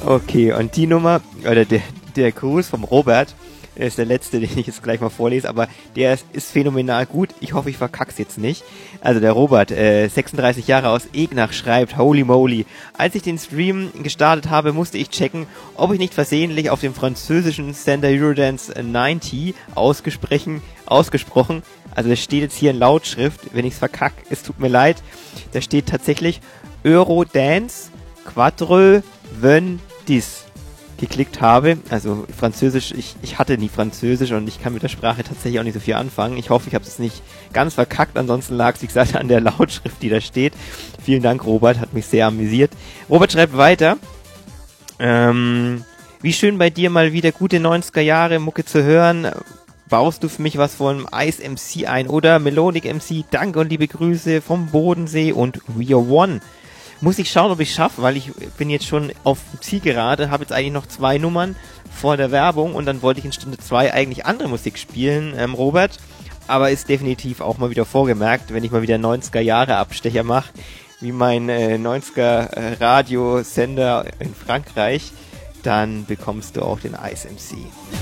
Okay, und die Nummer, oder der Gruß vom Robert, ist der letzte, den ich jetzt gleich mal vorlese, aber der ist phänomenal gut. Ich hoffe, ich verkack's jetzt nicht. Also der Robert, 36 Jahre aus Egnach, schreibt, holy moly. Als ich den Stream gestartet habe, musste ich checken, ob ich nicht versehentlich auf dem französischen Sender Eurodance 90 ausgesprochen, also das steht jetzt hier in Lautschrift, wenn ich's verkack, es tut mir leid, da steht tatsächlich Eurodance Quatre Vendis geklickt habe, also Französisch, ich hatte nie Französisch und ich kann mit der Sprache tatsächlich auch nicht so viel anfangen. Ich hoffe, ich habe es nicht ganz verkackt, ansonsten lag es, wie gesagt, an der Lautschrift, die da steht. Vielen Dank, Robert, hat mich sehr amüsiert. Robert schreibt weiter, wie schön bei dir mal wieder gute 90er Jahre Mucke zu hören. Baust du für mich was von Ice MC ein oder Melodic MC? Danke und liebe Grüße vom Bodensee und We Are One. Muss ich schauen, ob ich schaffe, weil ich bin jetzt schon auf Zielgerade, habe jetzt eigentlich noch 2 Nummern vor der Werbung und dann wollte ich in Stunde 2 eigentlich andere Musik spielen, Robert. Aber ist definitiv auch mal wieder vorgemerkt, wenn ich mal wieder 90er Jahre Abstecher mache, wie mein 90er Radiosender in Frankreich, dann bekommst du auch den Ice MC.